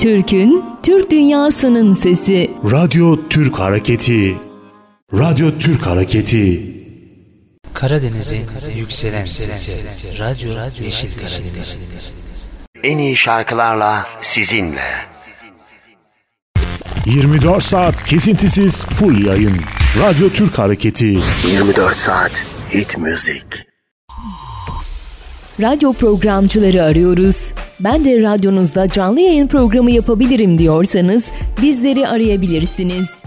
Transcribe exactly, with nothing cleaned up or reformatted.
Türk'ün, Türk dünyasının sesi. Radyo Türk Hareketi. Radyo Türk Hareketi. Karadeniz'in yükselen sesi. Radyo Yeşil Karadeniz. En iyi şarkılarla sizinle. yirmi dört saat kesintisiz full yayın. Radyo Türk Hareketi. yirmi dört saat hit müzik. Radyo programcıları arıyoruz. Ben de radyonuzda canlı yayın programı yapabilirim diyorsanız bizleri arayabilirsiniz.